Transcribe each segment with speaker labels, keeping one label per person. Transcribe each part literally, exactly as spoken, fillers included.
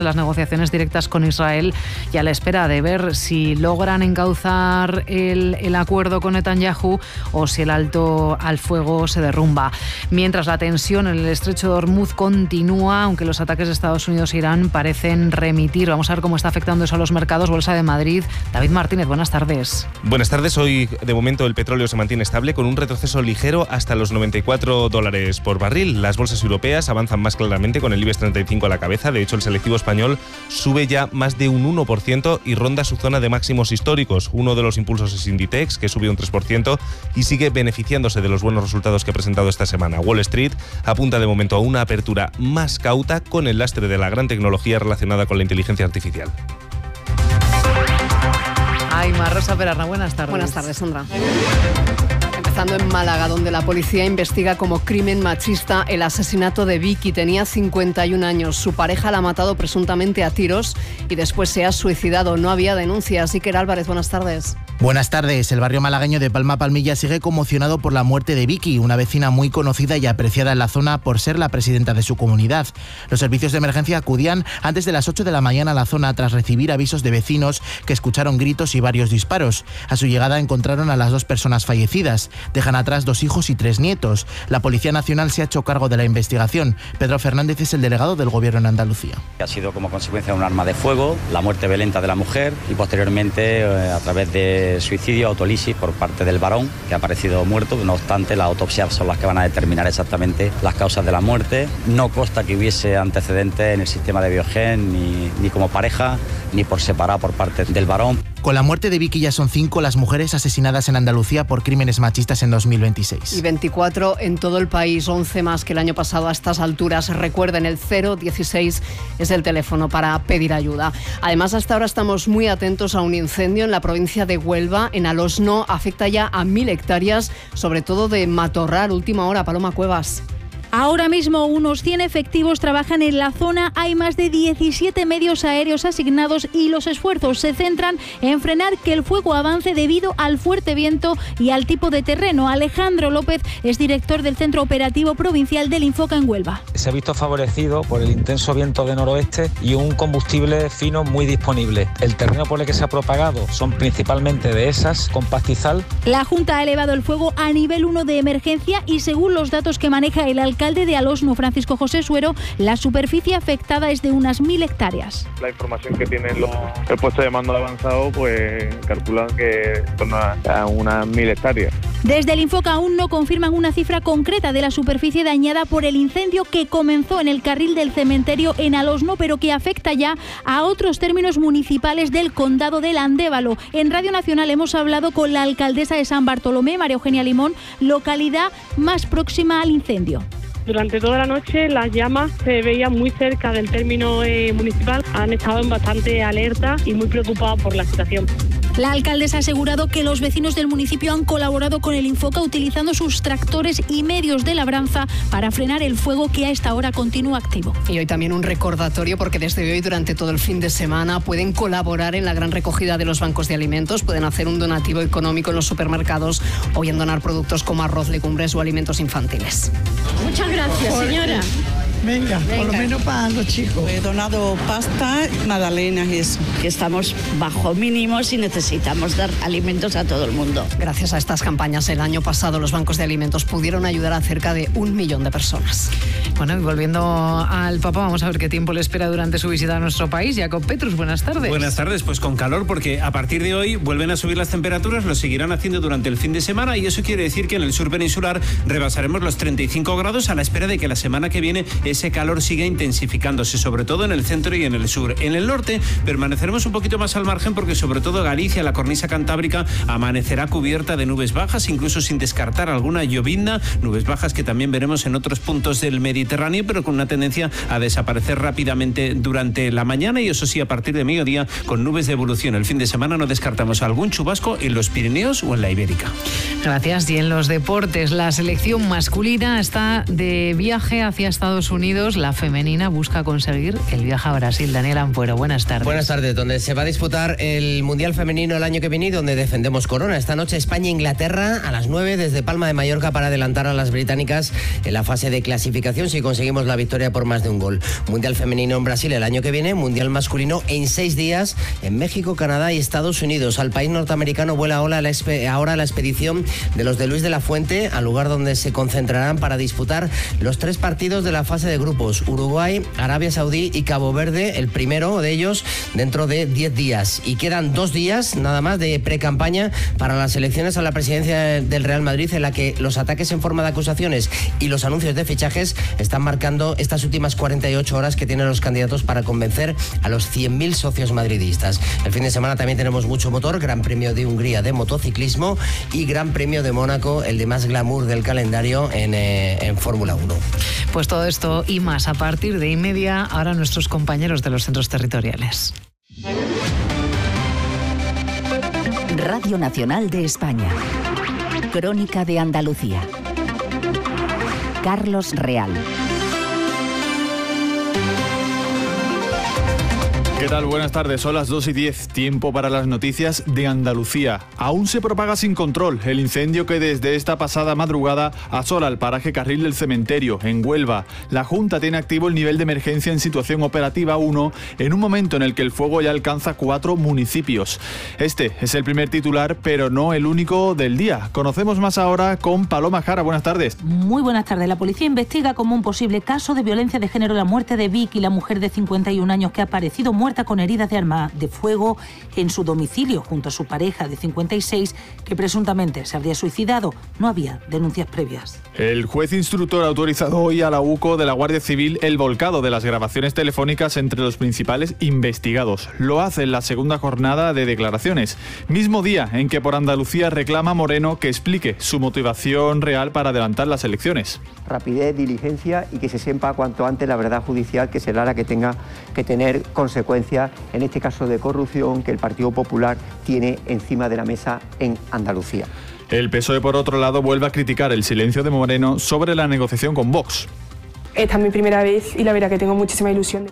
Speaker 1: las negociaciones directas con Israel y a la espera de ver si logran encauzar el, el acuerdo con Netanyahu o si el alto al fuego se derrumba. Mientras la tensión en el estrecho de Hormuz continúa, aunque los ataques de Estados Unidos e Irán parecen remitir. Vamos a ver cómo está afectando eso a los mercados. Bolsa de Madrid. David Martínez, buenas tardes.
Speaker 2: Buenas tardes. Hoy, de momento, el petróleo se mantiene estable con un retroceso ligero hasta los noventa y cuatro dólares por barril. Las bolsas europeas avanzan más claramente con el IBEX treinta y cinco a la cabeza. De hecho, el selectivo español sube ya más de un uno por ciento y ronda su zona de máximos históricos. Uno de los impulsos es Inditex, que sube un tres por ciento y sigue beneficiándose de los buenos resultados que ha presentado esta semana. Wall Street apunta de momento a una apertura más cauta con el lastre de la gran tecnología relacionada con la inteligencia artificial.
Speaker 1: Ay, Rosa Perarna, buenas tardes.
Speaker 3: Buenas tardes, Sandra. Empezando en Málaga, donde la policía investiga como crimen machista el asesinato de Vicky. Tenía cincuenta y un años. Su pareja la ha matado presuntamente a tiros y después se ha suicidado. No había denuncias. Iker Álvarez, buenas tardes.
Speaker 4: Buenas tardes. El barrio malagueño de Palma Palmilla sigue conmocionado por la muerte de Vicky, una vecina muy conocida y apreciada en la zona por ser la presidenta de su comunidad. Los servicios de emergencia acudían antes de las ocho de la mañana a la zona tras recibir avisos de vecinos que escucharon gritos y varios disparos. A su llegada encontraron a las dos personas fallecidas. Dejan atrás dos hijos y tres nietos. La Policía Nacional se ha hecho cargo de la investigación. Pedro Fernández es el delegado del Gobierno en Andalucía.
Speaker 5: Ha sido como consecuencia de un arma de fuego, la muerte violenta de la mujer y posteriormente eh, a través de suicidio, autolisis por parte del varón, que ha aparecido muerto. No obstante, las autopsias son las que van a determinar exactamente las causas de la muerte. No consta que hubiese antecedentes en el sistema de Biogen, ni, ni como pareja, ni por separado por parte del varón.
Speaker 4: Con la muerte de Vicky ya son cinco las mujeres asesinadas en Andalucía por crímenes machistas en dos mil veintiséis.
Speaker 3: Y veinticuatro en todo el país, once más que el año pasado a estas alturas. Recuerden, el cero dieciséis es el teléfono para pedir ayuda. Además, hasta ahora estamos muy atentos a un incendio en la provincia de Huelva, en Alosno. Afecta ya a mil hectáreas, sobre todo de matorral. Última hora, Paloma Cuevas.
Speaker 6: Ahora mismo unos cien efectivos trabajan en la zona, hay más de diecisiete medios aéreos asignados y los esfuerzos se centran en frenar que el fuego avance debido al fuerte viento y al tipo de terreno. Alejandro López es director del Centro Operativo Provincial del Infoca en Huelva.
Speaker 7: Se ha visto favorecido por el intenso viento de noroeste y un combustible fino muy disponible. El terreno por el que se ha propagado son principalmente dehesas con pastizal.
Speaker 6: La Junta ha elevado el fuego a nivel uno de emergencia y según los datos que maneja el alcalde alcalde de Alosno, Francisco José Suero, la superficie afectada es de unas mil hectáreas.
Speaker 8: La información que tienen los, el puesto de mando avanzado, pues calculan que son a, a unas mil hectáreas.
Speaker 6: Desde el Infoca aún no confirman una cifra concreta de la superficie dañada por el incendio que comenzó en el carril del cementerio en Alosno, pero que afecta ya a otros términos municipales del condado del Andévalo. En Radio Nacional hemos hablado con la alcaldesa de San Bartolomé, María Eugenia Limón, localidad más próxima al incendio.
Speaker 9: Durante toda la noche las llamas se veían muy cerca del término eh, municipal. Han estado en bastante alerta y muy preocupados por la situación.
Speaker 6: La alcaldesa ha asegurado que los vecinos del municipio han colaborado con el Infoca utilizando sus tractores y medios de labranza para frenar el fuego que a esta hora continúa activo.
Speaker 3: Y hoy también un recordatorio porque desde hoy durante todo el fin de semana pueden colaborar en la gran recogida de los bancos de alimentos, pueden hacer un donativo económico en los supermercados o bien donar productos como arroz, legumbres o alimentos infantiles.
Speaker 10: Muchas gracias, señora.
Speaker 11: Venga, Venga, por lo menos para los chicos.
Speaker 12: He donado pasta, magdalenas y eso.
Speaker 10: Que estamos bajo mínimos y necesitamos dar alimentos a todo el mundo.
Speaker 3: Gracias a estas campañas, el año pasado los bancos de alimentos pudieron ayudar a cerca de un millón de personas.
Speaker 1: Bueno, y volviendo al Papa, vamos a ver qué tiempo le espera durante su visita a nuestro país. Jacob Petrus, buenas tardes.
Speaker 13: Buenas tardes, pues con calor, porque a partir de hoy vuelven a subir las temperaturas, lo seguirán haciendo durante el fin de semana y eso quiere decir que en el sur peninsular rebasaremos los treinta y cinco grados a la espera de que la semana que viene ese calor siga intensificándose, sobre todo en el centro y en el sur. En el norte permaneceremos un poquito más al margen porque sobre todo Galicia, la cornisa cantábrica, amanecerá cubierta de nubes bajas, incluso sin descartar alguna llovizna, nubes bajas que también veremos en otros puntos del Mediterráneo, pero con una tendencia a desaparecer rápidamente durante la mañana y eso sí, a partir de mediodía con nubes de evolución. El fin de semana no descartamos algún chubasco en los Pirineos o en la Ibérica.
Speaker 1: Gracias. Y en los deportes, la selección masculina está de viaje hacia Estados Unidos Unidos, la femenina busca conseguir el viaje a Brasil. Daniel Ampuero, buenas tardes.
Speaker 14: Buenas tardes, donde se va a disputar el Mundial Femenino el año que viene y donde defendemos corona. Esta noche España-Inglaterra a las nueve desde Palma de Mallorca para adelantar a las británicas en la fase de clasificación si conseguimos la victoria por más de un gol. Mundial Femenino en Brasil el año que viene, Mundial Masculino en seis días en México, Canadá y Estados Unidos. Al país norteamericano vuela ahora la, ahora la expedición de los de Luis de la Fuente, al lugar donde se concentrarán para disputar los tres partidos de la fase de grupos: Uruguay, Arabia Saudí y Cabo Verde, el primero de ellos dentro de diez días. Y quedan dos días nada más de pre-campaña para las elecciones a la presidencia del Real Madrid, en la que los ataques en forma de acusaciones y los anuncios de fichajes están marcando estas últimas cuarenta y ocho horas que tienen los candidatos para convencer a los cien mil socios madridistas. El fin de semana también tenemos mucho motor: Gran Premio de Hungría de motociclismo y Gran Premio de Mónaco, el de más glamour del calendario en, eh, en Fórmula uno.
Speaker 1: Pues todo esto y más a partir de y media, ahora nuestros compañeros de los centros territoriales.
Speaker 15: Radio Nacional de España. Crónica de Andalucía. Carlos Real.
Speaker 16: ¿Qué tal? Buenas tardes, son las dos y diez, tiempo para las noticias de Andalucía. Aún se propaga sin control el incendio que desde esta pasada madrugada asola el paraje Carril del Cementerio, en Huelva. La Junta tiene activo el nivel de emergencia en situación operativa uno, en un momento en el que el fuego ya alcanza cuatro municipios. Este es el primer titular, pero no el único del día. Conocemos más ahora con Paloma Jara. Buenas tardes.
Speaker 17: Muy buenas tardes. La policía investiga como un posible caso de violencia de género la muerte de Vicky, la mujer de cincuenta y un años que ha aparecido muerta con heridas de arma de fuego en su domicilio junto a su pareja de cincuenta y seis, que presuntamente se habría suicidado. No había denuncias previas.
Speaker 16: El juez instructor ha autorizado hoy a la U C O de la Guardia Civil el volcado de las grabaciones telefónicas entre los principales investigados. Lo hace en la segunda jornada de declaraciones, mismo día en que por Andalucía reclama Moreno que explique su motivación real para adelantar las elecciones.
Speaker 18: Rapidez, diligencia y que se sepa cuanto antes la verdad judicial, que será la que tenga que tener consecuencias en este caso de corrupción que el Partido Popular tiene encima de la mesa en Andalucía.
Speaker 16: El P S O E, por otro lado, vuelve a criticar el silencio de Moreno sobre la negociación con Vox.
Speaker 19: Esta es mi primera vez y la verdad que tengo muchísima ilusión.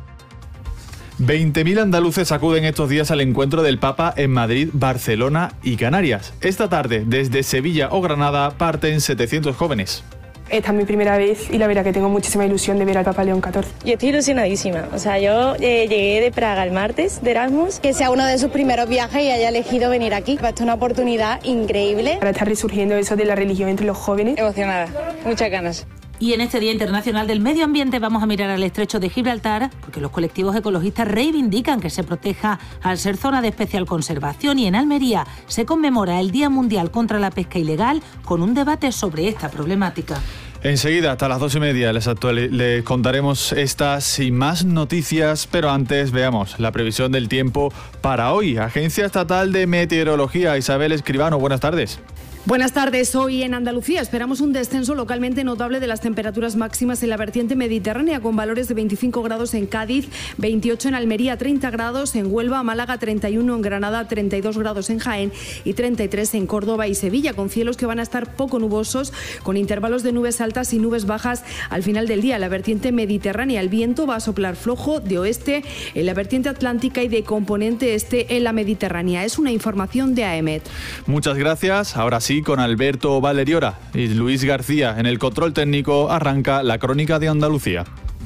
Speaker 16: veinte mil andaluces acuden estos días al encuentro del Papa en Madrid, Barcelona y Canarias. Esta tarde, desde Sevilla o Granada, parten setecientos jóvenes.
Speaker 19: Esta es mi primera vez y la verdad que tengo muchísima ilusión de ver al Papa León catorce.
Speaker 20: Yo estoy ilusionadísima. O sea, yo eh, llegué de Praga el martes de Erasmus. Que sea uno de sus primeros viajes y haya elegido venir aquí. Esto es una oportunidad increíble.
Speaker 19: Para estar resurgiendo eso de la religión entre los jóvenes.
Speaker 20: Emocionada, muchas ganas.
Speaker 17: Y en este Día Internacional del Medio Ambiente vamos a mirar al estrecho de Gibraltar, porque los colectivos ecologistas reivindican que se proteja al ser zona de especial conservación, y en Almería se conmemora el Día Mundial contra la Pesca Ilegal con un debate sobre esta problemática.
Speaker 16: Enseguida, hasta las dos y media, les, actual, les contaremos estas y más noticias, pero antes veamos la previsión del tiempo para hoy. Agencia Estatal de Meteorología, Isabel Escribano, buenas tardes.
Speaker 21: Buenas tardes. Hoy en Andalucía esperamos un descenso localmente notable de las temperaturas máximas en la vertiente mediterránea, con valores de veinticinco grados en Cádiz, veintiocho en Almería, treinta grados en Huelva, Málaga, treinta y uno en Granada, treinta y dos grados en Jaén y treinta y tres en Córdoba y Sevilla, con cielos que van a estar poco nubosos, con intervalos de nubes altas y nubes bajas al final del día. En la vertiente mediterránea el viento va a soplar flojo de oeste en la vertiente atlántica y de componente este en la Mediterránea. Es una información de AEMET.
Speaker 16: Muchas gracias. Ahora sí, con Alberto Valeriora y Luis García en el control técnico, arranca la Crónica de Andalucía.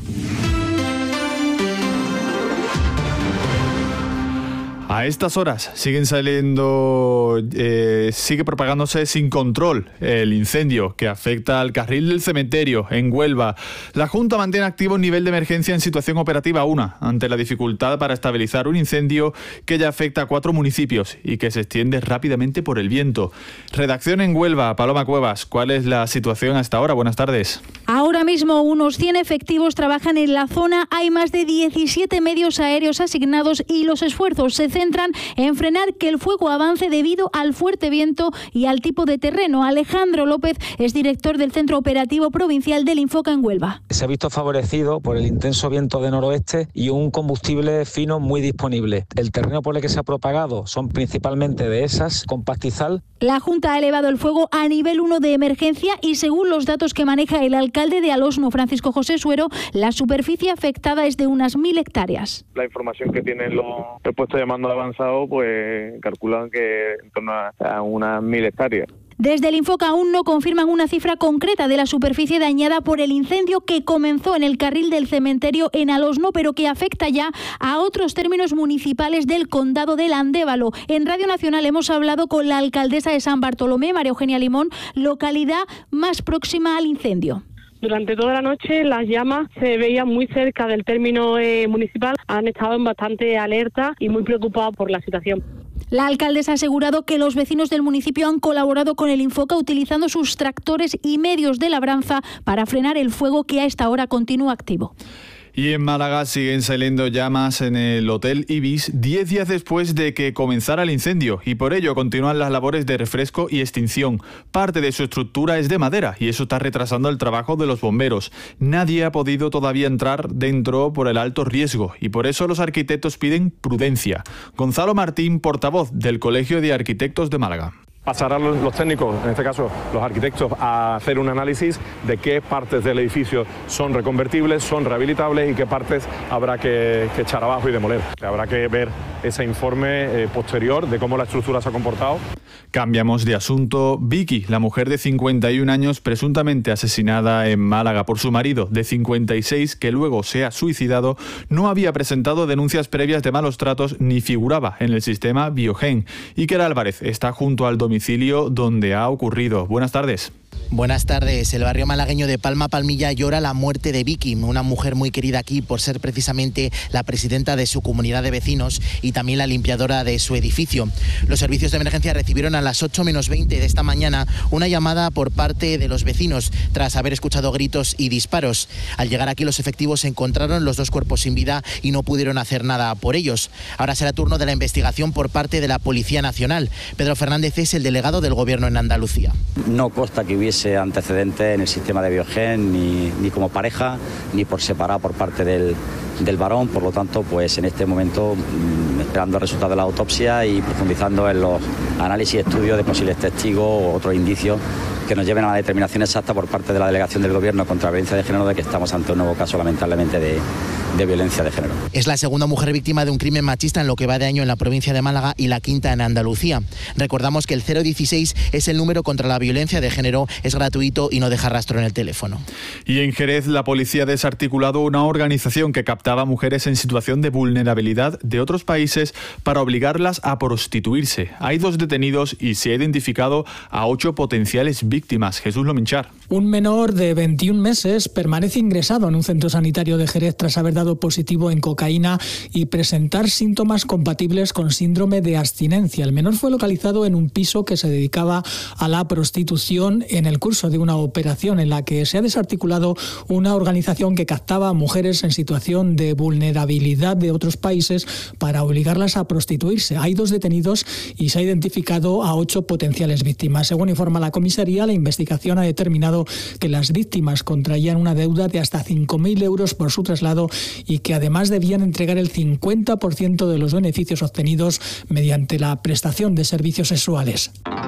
Speaker 16: A estas horas siguen saliendo, eh, sigue propagándose sin control el incendio que afecta al carril del cementerio en Huelva. La Junta mantiene activo un nivel de emergencia en situación operativa uno, ante la dificultad para estabilizar un incendio que ya afecta a cuatro municipios y que se extiende rápidamente por el viento. Redacción en Huelva, Paloma Cuevas, ¿cuál es la situación hasta ahora? Buenas tardes.
Speaker 6: Ahora mismo unos cien efectivos trabajan en la zona, hay más de diecisiete medios aéreos asignados y los esfuerzos se centran centran en frenar que el fuego avance debido al fuerte viento y al tipo de terreno. Alejandro López es director del Centro Operativo Provincial del Infoca en Huelva.
Speaker 7: Se ha visto favorecido por el intenso viento de noroeste y un combustible fino muy disponible. El terreno por el que se ha propagado son principalmente dehesas con pastizal.
Speaker 6: La Junta ha elevado el fuego a nivel uno de emergencia y según los datos que maneja el alcalde de Alosno, Francisco José Suero, la superficie afectada es de unas mil hectáreas.
Speaker 8: La información que tienen los el puesto de mando avanzado, pues calculan que en torno a, a unas mil hectáreas.
Speaker 6: Desde el Infoca aún no confirman una cifra concreta de la superficie dañada por el incendio que comenzó en el carril del cementerio en Alosno, pero que afecta ya a otros términos municipales del condado del Andévalo. En Radio Nacional hemos hablado con la alcaldesa de San Bartolomé, María Eugenia Limón, localidad más próxima al incendio.
Speaker 9: Durante toda la noche las llamas se veían muy cerca del término eh, municipal. Han estado en bastante alerta y muy preocupados por la situación.
Speaker 6: La alcaldesa ha asegurado que los vecinos del municipio han colaborado con el Infoca utilizando sus tractores y medios de labranza para frenar el fuego que a esta hora continúa activo.
Speaker 16: Y en Málaga siguen saliendo llamas en el Hotel Ibis diez días después de que comenzara el incendio y por ello continúan las labores de refresco y extinción. Parte de su estructura es de madera y eso está retrasando el trabajo de los bomberos. Nadie ha podido todavía entrar dentro por el alto riesgo y por eso los arquitectos piden prudencia. Gonzalo Martín, portavoz del Colegio de Arquitectos de Málaga.
Speaker 2: Pasarán los, los técnicos, en este caso los arquitectos, a hacer un análisis de qué partes del edificio son reconvertibles, son rehabilitables y qué partes habrá que, que echar abajo y demoler. Habrá que ver ese informe eh, posterior de cómo la estructura se ha comportado.
Speaker 16: Cambiamos de asunto. Vicky, la mujer de cincuenta y un años presuntamente asesinada en Málaga por su marido de cincuenta y seis, que luego se ha suicidado, no había presentado denuncias previas de malos tratos ni figuraba en el sistema Biogen. Iker Álvarez está junto al domicilio donde ha ocurrido. Buenas tardes.
Speaker 4: Buenas tardes. El barrio malagueño de Palma Palmilla llora la muerte de Vicky, una mujer muy querida aquí por ser precisamente la presidenta de su comunidad de vecinos y también la limpiadora de su edificio. Los servicios de emergencia recibieron a las ocho menos veinte de esta mañana una llamada por parte de los vecinos tras haber escuchado gritos y disparos. Al llegar aquí los efectivos encontraron los dos cuerpos sin vida y no pudieron hacer nada por ellos. Ahora será turno de la investigación por parte de la Policía Nacional. Pedro Fernández es el delegado del Gobierno en Andalucía.
Speaker 5: No consta que hubiese antecedentes en el sistema de Biogen, ni, ni como pareja, ni por separado por parte del, del varón. Por lo tanto, pues en este momento mmm, esperando el resultado de la autopsia y profundizando en los análisis y estudios de posibles testigos o otros indicios que nos lleven a la determinación exacta por parte de la Delegación del Gobierno contra la Violencia de Género de que estamos ante un nuevo caso, lamentablemente, de, de violencia de género.
Speaker 4: Es la segunda mujer víctima de un crimen machista en lo que va de año en la provincia de Málaga y la quinta en Andalucía. Recordamos que el cero dieciséis es el número contra la violencia de género, es gratuito y no deja rastro en el teléfono.
Speaker 16: Y en Jerez, la policía ha desarticulado una organización que captaba mujeres en situación de vulnerabilidad de otros países para obligarlas a prostituirse. Hay dos detenidos y se ha identificado a ocho potenciales víctimas. Jesús Lominchar.
Speaker 22: Un menor de veintiún meses permanece ingresado en un centro sanitario de Jerez tras haber dado positivo en cocaína y presentar síntomas compatibles con síndrome de abstinencia. El menor fue localizado en un piso que se dedicaba a la prostitución en el curso de una operación en la que se ha desarticulado una organización que captaba a mujeres en situación de vulnerabilidad de otros países para obligarlas a prostituirse. Hay dos detenidos y se ha identificado a ocho potenciales víctimas. Según informa la comisaría, la investigación ha determinado que las víctimas contraían una deuda de hasta cinco mil euros por su traslado y que además debían entregar el cincuenta por ciento de los beneficios obtenidos mediante la prestación de servicios sexuales.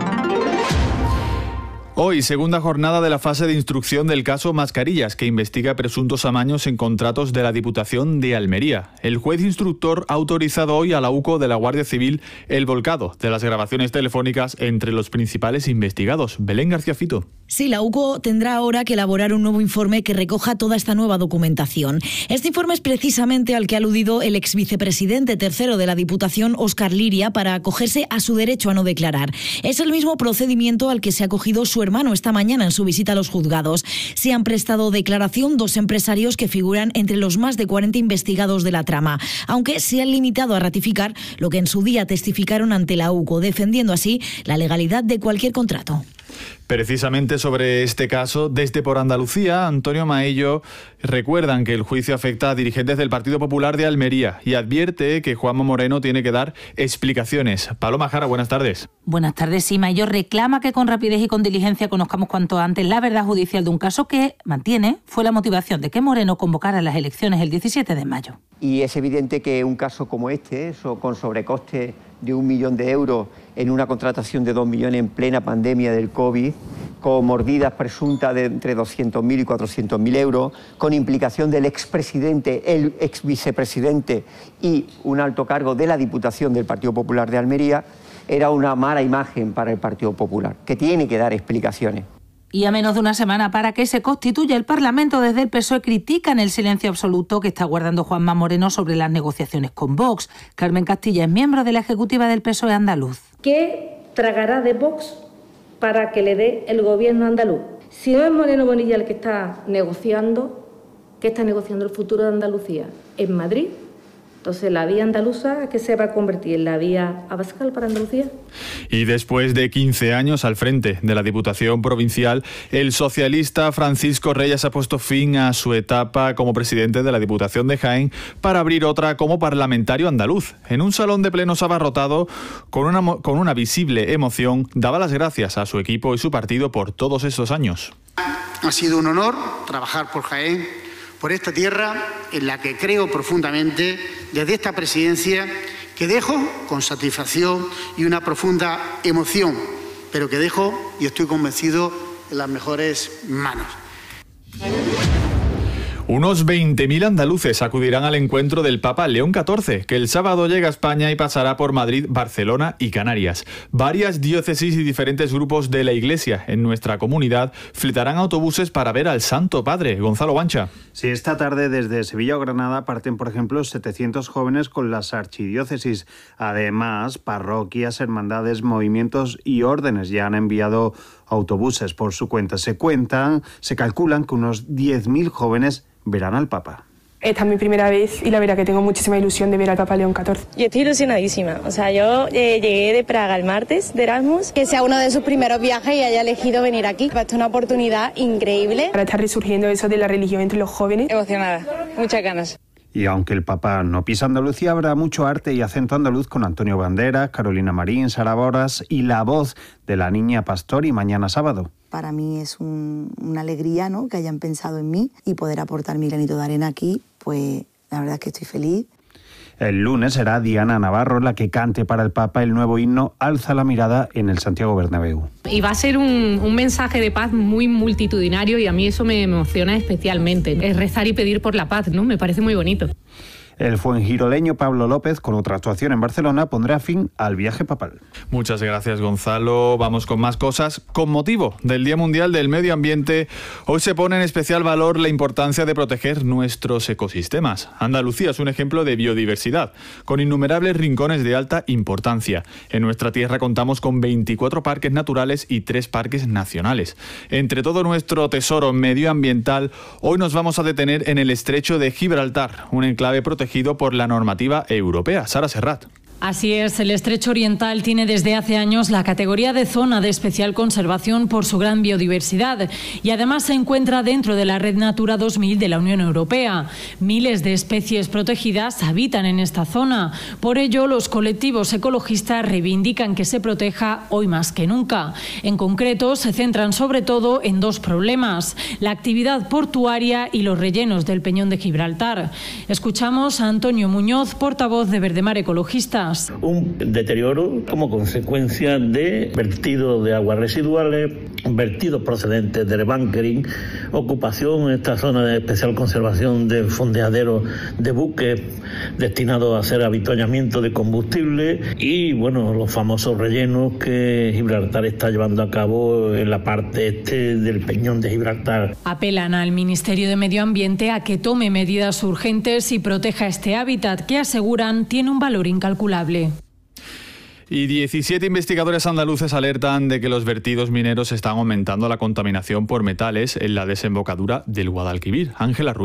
Speaker 16: Hoy, segunda jornada de la fase de instrucción del caso Mascarillas, que investiga presuntos amaños en contratos de la Diputación de Almería. El juez instructor ha autorizado hoy a la UCO de la Guardia Civil el volcado de las grabaciones telefónicas entre los principales investigados. Belén García Fito.
Speaker 23: Sí, la UCO tendrá ahora que elaborar un nuevo informe que recoja toda esta nueva documentación. Este informe es precisamente al que ha aludido el ex vicepresidente tercero de la Diputación, Óscar Liria, para acogerse a su derecho a no declarar. Es el mismo procedimiento al que se ha acogido su hermano esta mañana en su visita a los juzgados. Se han prestado declaración dos empresarios que figuran entre los más de cuarenta investigados de la trama, aunque se han limitado a ratificar lo que en su día testificaron ante la UCO, defendiendo así la legalidad de cualquier contrato.
Speaker 16: Precisamente sobre este caso, desde Por Andalucía, Antonio Maello recuerdan que el juicio afecta a dirigentes del Partido Popular de Almería y advierte que Juanma Moreno tiene que dar explicaciones. Paloma Jara, buenas tardes.
Speaker 17: Buenas tardes, sí. Maello reclama que con rapidez y con diligencia conozcamos cuanto antes la verdad judicial de un caso que, mantiene, fue la motivación de que Moreno convocara las elecciones el diecisiete de mayo.
Speaker 18: Y es evidente que un caso como este, eso, con sobrecoste de un millón de euros en una contratación de dos millones en plena pandemia del COVID, con mordidas presuntas de entre doscientos mil y cuatrocientos mil euros, con implicación del expresidente, el exvicepresidente y un alto cargo de la Diputación del Partido Popular de Almería, era una mala imagen para el Partido Popular, que tiene que dar explicaciones.
Speaker 17: Y a menos de una semana para que se constituya el Parlamento, desde el P S O E critican el silencio absoluto que está guardando Juanma Moreno sobre las negociaciones con Vox. Carmen Castilla es miembro de la ejecutiva del P S O E andaluz.
Speaker 10: ¿Qué tragará de Vox para que le dé el gobierno andaluz? Si no es Moreno Bonilla el que está negociando, ¿qué está negociando el futuro de Andalucía? ¿En Madrid? Entonces, ¿la vía andaluza qué se va a convertir en la vía abascal para Andalucía?
Speaker 16: Y después de quince años al frente de la Diputación Provincial, el socialista Francisco Reyes ha puesto fin a su etapa como presidente de la Diputación de Jaén para abrir otra como parlamentario andaluz. En un salón de plenos abarrotado, con una, con una visible emoción, daba las gracias a su equipo y su partido por todos estos años.
Speaker 11: Ha sido un honor trabajar por Jaén, por esta tierra en la que creo profundamente desde esta presidencia, que dejo con satisfacción y una profunda emoción, pero que dejo, y estoy convencido, en las mejores manos.
Speaker 16: Unos veinte mil andaluces acudirán al encuentro del Papa León catorce, que el sábado llega a España y pasará por Madrid, Barcelona y Canarias. Varias diócesis y diferentes grupos de la Iglesia en nuestra comunidad fletarán autobuses para ver al Santo Padre. Gonzalo Bancha.
Speaker 12: Sí, esta tarde desde Sevilla o Granada parten, por ejemplo, setecientos jóvenes con las archidiócesis. Además, parroquias, hermandades, movimientos y órdenes ya han enviado autobuses por su cuenta. Se cuentan, se calculan que unos diez mil jóvenes verán al Papa.
Speaker 19: Esta es mi primera vez y la verdad que tengo muchísima ilusión de ver al Papa León catorce.
Speaker 20: Yo estoy ilusionadísima. O sea, yo eh, llegué de Praga el martes de Erasmus, que sea uno de sus primeros viajes y haya elegido venir aquí. Esto es una oportunidad increíble.
Speaker 19: Ahora está resurgiendo eso de la religión entre los jóvenes.
Speaker 20: Emocionada, muchas ganas.
Speaker 12: Y aunque el Papa no pisa Andalucía, habrá mucho arte y acento andaluz con Antonio Banderas, Carolina Marín, Sara Boras y la voz de la Niña Pastori mañana sábado.
Speaker 24: Para mí es un, una alegría, ¿no?, que hayan pensado en mí y poder aportar mi granito de arena aquí, pues la verdad es que estoy feliz.
Speaker 12: El lunes será Diana Navarro la que cante para el Papa el nuevo himno Alza la mirada en el Santiago Bernabéu.
Speaker 25: Y va a ser un, un mensaje de paz muy multitudinario y a mí eso me emociona especialmente. Es rezar y pedir por la paz, ¿no? Me parece muy bonito.
Speaker 12: El fuengiroleño Pablo López, con otra actuación en Barcelona, pondrá fin al viaje papal.
Speaker 16: Muchas gracias, Gonzalo. Vamos con más cosas. Con motivo del Día Mundial del Medio Ambiente, hoy se pone en especial valor la importancia de proteger nuestros ecosistemas. Andalucía es un ejemplo de biodiversidad, con innumerables rincones de alta importancia. En nuestra tierra contamos con veinticuatro parques naturales y tres parques nacionales. Entre todo nuestro tesoro medioambiental, hoy nos vamos a detener en el Estrecho de Gibraltar, un enclave protegido por la normativa europea. Sara Serrat.
Speaker 26: Así es, el Estrecho Oriental tiene desde hace años la categoría de zona de especial conservación por su gran biodiversidad y además se encuentra dentro de la Red Natura dos mil de la Unión Europea. Miles de especies protegidas habitan en esta zona. Por ello, los colectivos ecologistas reivindican que se proteja hoy más que nunca. En concreto, se centran sobre todo en dos problemas: la actividad portuaria y los rellenos del Peñón de Gibraltar. Escuchamos a Antonio Muñoz, portavoz de Verdemar Ecologistas.
Speaker 27: Un deterioro como consecuencia de vertido de aguas residuales, vertidos procedentes del bunkering, ocupación en esta zona de especial conservación de fondeaderos de buques destinados a hacer avituallamiento de combustible y, bueno, los famosos rellenos que Gibraltar está llevando a cabo en la parte este del Peñón de Gibraltar.
Speaker 26: Apelan al Ministerio de Medio Ambiente a que tome medidas urgentes y proteja este hábitat que aseguran tiene un valor incalculable.
Speaker 16: Y diecisiete investigadores andaluces alertan de que los vertidos mineros están aumentando la contaminación por metales en la desembocadura del Guadalquivir. Ángela Ruiz.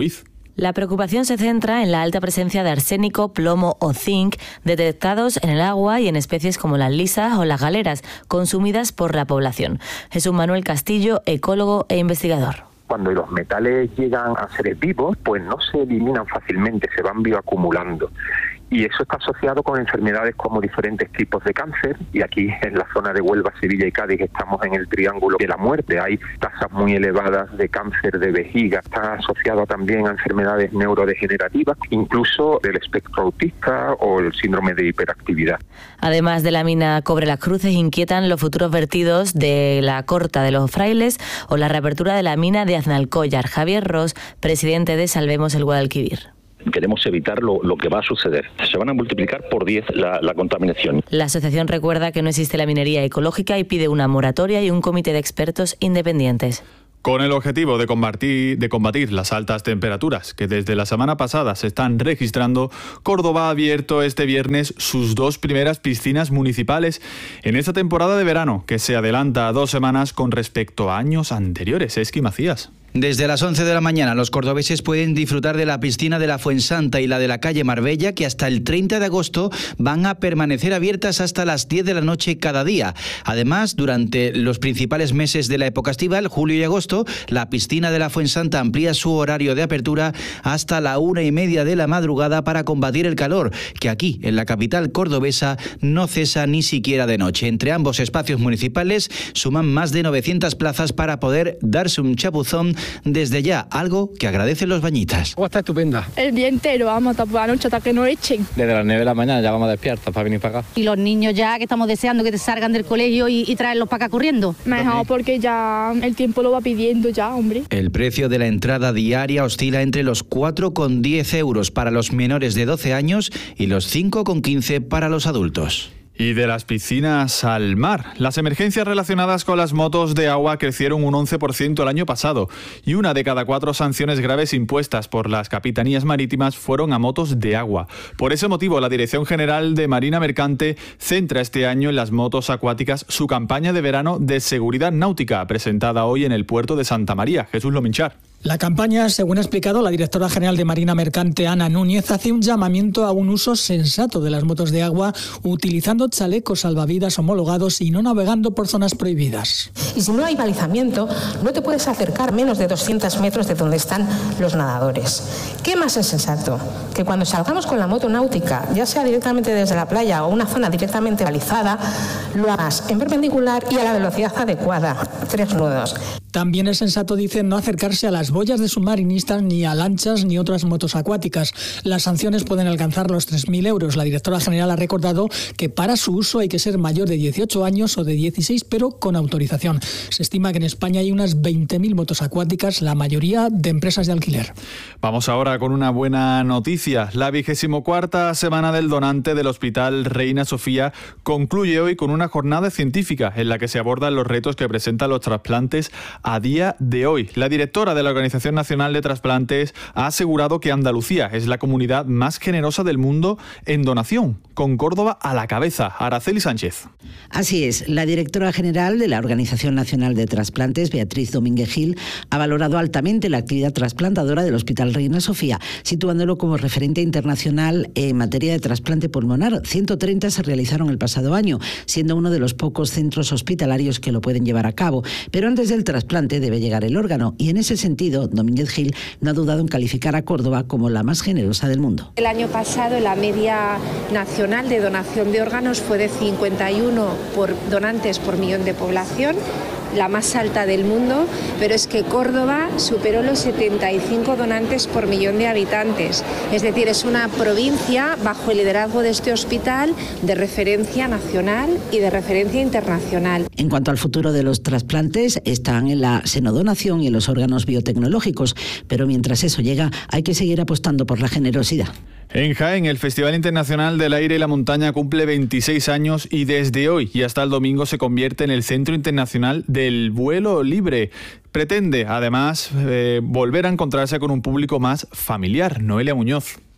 Speaker 1: La preocupación se centra en la alta presencia de arsénico, plomo o zinc detectados en el agua y en especies como las lisas o las galeras, consumidas por la población. Jesús Manuel Castillo, ecólogo e investigador.
Speaker 3: Cuando los metales llegan a seres vivos, pues no se eliminan fácilmente, se van bioacumulando. Y eso está asociado con enfermedades como diferentes tipos de cáncer. Y aquí en la zona de Huelva, Sevilla y Cádiz estamos en el triángulo de la muerte. Hay tasas muy elevadas de cáncer de vejiga. Está asociado también a enfermedades neurodegenerativas, incluso del espectro autista o el síndrome de hiperactividad.
Speaker 1: Además de la mina Cobre Las Cruces, inquietan los futuros vertidos de la Corta de los Frailes o la reapertura de la mina de Aznalcóllar. Javier Ros, presidente de Salvemos el Guadalquivir.
Speaker 7: Queremos evitar lo, lo que va a suceder. Se van a multiplicar por diez la, la contaminación.
Speaker 1: La asociación recuerda que no existe la minería ecológica y pide una moratoria y un comité de expertos independientes.
Speaker 16: Con el objetivo de combatir, de combatir las altas temperaturas que desde la semana pasada se están registrando, Córdoba ha abierto este viernes sus dos primeras piscinas municipales en esta temporada de verano, que se adelanta a dos semanas con respecto a años anteriores. Esqui Macías.
Speaker 13: Desde las once de la mañana los cordobeses pueden disfrutar de la piscina de la Fuensanta y la de la calle Marbella, que hasta el treinta de agosto van a permanecer abiertas hasta las diez de la noche cada día. Además, durante los principales meses de la época estival, julio y agosto, la piscina de la Fuensanta amplía su horario de apertura hasta la una y media de la madrugada para combatir el calor, que aquí, en la capital cordobesa, no cesa ni siquiera de noche. Entre ambos espacios municipales suman más de novecientas plazas para poder darse un chapuzón desde ya, algo que agradecen los bañitas.
Speaker 14: Agua está estupenda.
Speaker 15: El día entero, vamos hasta por la noche hasta que nos echen.
Speaker 14: Desde las nueve de la mañana ya vamos despiertos para venir para acá.
Speaker 21: Y los niños ya que estamos deseando que te salgan del colegio y, y traerlos para acá corriendo.
Speaker 15: Mejor porque ya el tiempo lo va pidiendo ya, hombre.
Speaker 13: El precio de la entrada diaria oscila entre los cuatro con diez euros para los menores de doce años y los cinco con quince para los adultos.
Speaker 16: Y de las piscinas al mar. Las emergencias relacionadas con las motos de agua crecieron un once por ciento el año pasado y una de cada cuatro sanciones graves impuestas por las capitanías marítimas fueron a motos de agua. Por ese motivo, la Dirección General de Marina Mercante centra este año en las motos acuáticas su campaña de verano de seguridad náutica, presentada hoy en el puerto de Santa María. Jesús Lominchar.
Speaker 22: La campaña, según ha explicado la directora general de Marina Mercante, Ana Núñez, hace un llamamiento a un uso sensato de las motos de agua, utilizando chalecos salvavidas homologados y no navegando por zonas prohibidas.
Speaker 28: Y si no hay balizamiento, no te puedes acercar menos de doscientos metros de donde están los nadadores. ¿Qué más es sensato? Que cuando salgamos con la moto náutica, ya sea directamente desde la playa o una zona directamente balizada, lo hagas en perpendicular y a la velocidad adecuada, tres nudos.
Speaker 22: También es sensato, dicen, no acercarse a las boyas de submarinistas, ni a lanchas, ni otras motos acuáticas. Las sanciones pueden alcanzar los tres mil euros. La directora general ha recordado que para su uso hay que ser mayor de dieciocho años o de dieciséis, pero con autorización. Se estima que en España hay unas veinte mil motos acuáticas, la mayoría de empresas de alquiler.
Speaker 16: Vamos ahora con una buena noticia. La vigésimo cuarta semana del donante del Hospital Reina Sofía concluye hoy con una jornada científica en la que se abordan los retos que presentan los trasplantes a día de hoy. La directora de la Organización Nacional de Trasplantes ha asegurado que Andalucía es la comunidad más generosa del mundo en donación, con Córdoba a la cabeza. Araceli Sánchez.
Speaker 29: Así es, la directora general de la Organización Nacional de Trasplantes, Beatriz Domínguez Gil, ha valorado altamente la actividad trasplantadora del Hospital Reina Sofía, situándolo como referente internacional en materia de trasplante pulmonar. ciento treinta se realizaron el pasado año, siendo uno de los pocos centros hospitalarios que lo pueden llevar a cabo. Pero antes del trasplante debe llegar el órgano, y en ese sentido Domínguez Gil no ha dudado en calificar a Córdoba como la más generosa del mundo.
Speaker 28: El año pasado la media nacional de donación de órganos fue de cincuenta y uno por donantes por millón de población, la más alta del mundo, pero es que Córdoba superó los setenta y cinco donantes por millón de habitantes. Es decir, es una provincia bajo el liderazgo de este hospital de referencia nacional y de referencia internacional.
Speaker 29: En cuanto al futuro de los trasplantes, están en la senodonación y en los órganos biotecnológicos, pero mientras eso llega, hay que seguir apostando por la generosidad.
Speaker 16: En Jaén, el Festival Internacional del Aire y la Montaña cumple veintiséis años y desde hoy y hasta el domingo se convierte en el Centro Internacional del Vuelo Libre. Pretende, además, eh, volver a encontrarse con un público más familiar. Noelia Muñoz.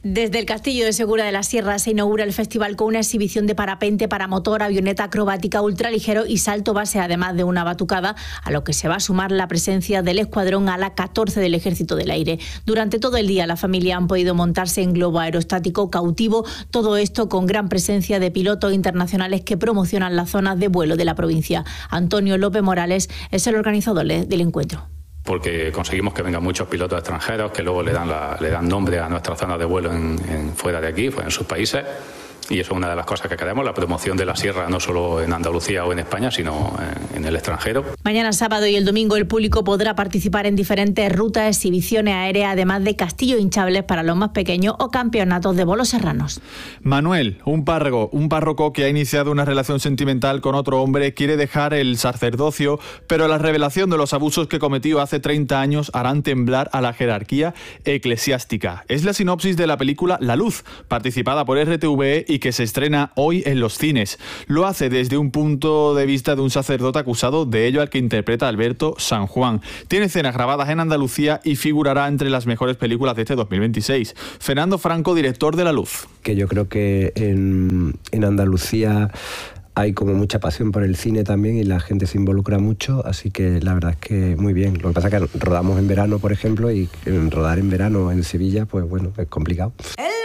Speaker 2: Desde el Castillo de Segura de la Sierra se inaugura el festival con una exhibición de parapente, paramotor, avioneta acrobática, ultraligero y salto base, además de una batucada, a lo que se va a sumar la presencia del Escuadrón Ala catorce del Ejército del Aire. Durante todo el día la familia han podido montarse en globo aerostático cautivo, todo esto con gran presencia de pilotos internacionales que promocionan las zonas de vuelo de la provincia. Antonio López Morales es el organizador del encuentro.
Speaker 4: Porque conseguimos que vengan muchos pilotos extranjeros que luego le dan, la, le dan nombre a nuestras zonas de vuelo en, en, fuera de aquí, pues en sus países. Y eso es una de las cosas que queremos, la promoción de la sierra, no solo en Andalucía o en España, sino en, en el extranjero.
Speaker 2: Mañana sábado y el domingo el público podrá participar en diferentes rutas, exhibiciones aéreas, además de castillos hinchables para los más pequeños o campeonatos de bolos serranos.
Speaker 16: Manuel, un párroco, un párroco que ha iniciado una relación sentimental con otro hombre, quiere dejar el sacerdocio, pero la revelación de los abusos que cometió hace treinta años harán temblar a la jerarquía eclesiástica. Es la sinopsis de la película La Luz, participada por R T V E y que se estrena hoy en los cines. Lo hace desde un punto de vista de un sacerdote acusado de ello, al que interpreta Alberto San Juan. Tiene escenas grabadas en Andalucía y figurará entre las mejores películas de este dos mil veintiséis. Fernando Franco, director de La Luz.
Speaker 5: Que yo creo que en, en Andalucía hay como mucha pasión por el cine también y la gente se involucra mucho, así que la verdad es que muy bien. Lo que pasa es que rodamos en verano, por ejemplo, y rodar en verano en Sevilla, pues bueno, es complicado.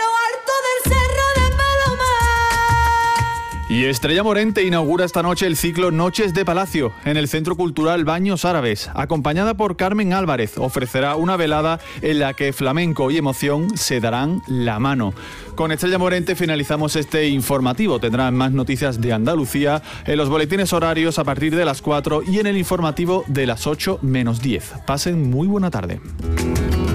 Speaker 16: Y Estrella Morente inaugura esta noche el ciclo Noches de Palacio en el Centro Cultural Baños Árabes. Acompañada por Carmen Álvarez, ofrecerá una velada en la que flamenco y emoción se darán la mano. Con Estrella Morente finalizamos este informativo. Tendrán más noticias de Andalucía en los boletines horarios a partir de las cuatro y en el informativo de las ocho menos diez. Pasen muy buena tarde.